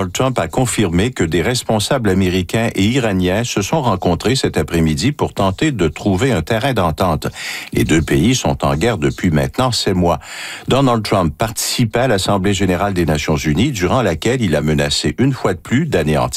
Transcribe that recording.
Donald Trump a confirmé que des responsables américains et iraniens se sont rencontrés cet après-midi pour tenter de trouver un terrain d'entente. Les deux pays sont en guerre depuis maintenant 7 mois. Donald Trump participait à l'Assemblée générale des Nations unies, durant laquelle il a menacé une fois de plus d'anéantir